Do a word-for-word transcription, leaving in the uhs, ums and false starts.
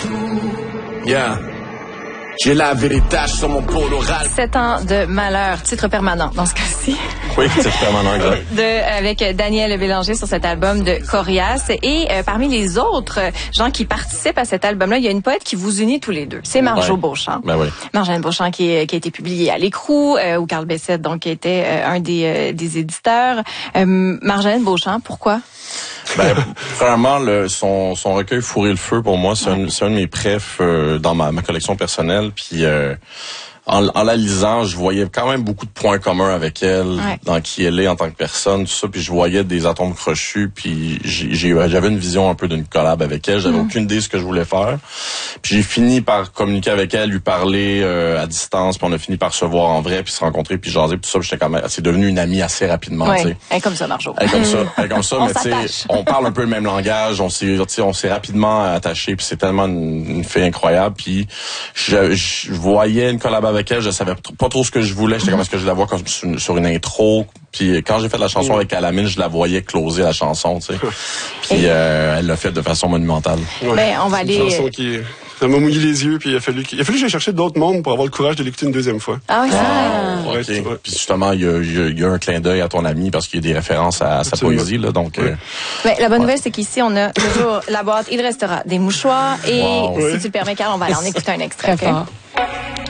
Yeah. J'ai lavé les taches sur mon pôle oral. Sept ans de malheur, titre permanent dans ce cas-ci. Oui, titre permanent, exact. De, avec Daniel Bélanger sur cet album de Corias. Et euh, parmi les autres gens qui participent à cet album-là, il y a une poète qui vous unit tous les deux. C'est Marjo ouais. Beauchamp. Ben oui. Marjolaine Beauchamp qui, est, qui a été publiée à l'Écrou, euh, où Carl Bessette donc était euh, un des, euh, des éditeurs. Euh, Marjolaine Beauchamp, pourquoi? Ben, premièrement, le, son, son recueil Fourrer le feu, pour moi, c'est un, c'est un de mes préfs euh, dans ma, ma collection personnelle. Puis euh, en, en la lisant, je voyais quand même beaucoup de points communs avec elle, ouais. dans qui elle est en tant que personne, tout ça. Puis je voyais des atomes crochus. Puis j'ai, j'ai, j'avais une vision un peu d'une collab avec elle. J'avais mmh. aucune idée de ce que je voulais faire. Puis j'ai fini par communiquer avec elle, lui parler euh, à distance. Puis on a fini par se voir en vrai, puis se rencontrer, puis jaser, puis tout ça. Puis j'étais quand même, c'est devenu une amie assez rapidement. Ouais. Tu sais. Elle est comme ça, Marjo. Elle est comme ça, elle est comme ça. On mais tu sais, on parle un peu le même langage. On s'est, tu sais, on s'est rapidement attachés. Puis c'est tellement une, une fille incroyable. Puis je, je voyais une collab avec elle. Je savais pas trop ce que je voulais. J'étais comme, est-ce que je la vois comme sur une, sur une intro? Puis quand j'ai fait la chanson avec Alamine, je la voyais closer la chanson, tu sais. Puis euh, elle l'a fait de façon monumentale. Ouais. Ben, on va c'est aller... une chanson qui... Ça m'a mouillé les yeux, puis il a fallu, il a fallu que j'aille chercher d'autres mondes pour avoir le courage de l'écouter une deuxième fois. Ah oui, c'est ah, vrai. Okay. Ouais. Puis justement, il y, a, il, y a, il y a un clin d'œil à ton ami parce qu'il y a des références à, à sa poésie, là. Donc, oui. euh, ben, la bonne ouais. nouvelle, c'est qu'ici, on a toujours la boîte Il restera des mouchoirs. Et wow. si oui. tu le permets, Carl, on va aller en écouter un extrait. Okay?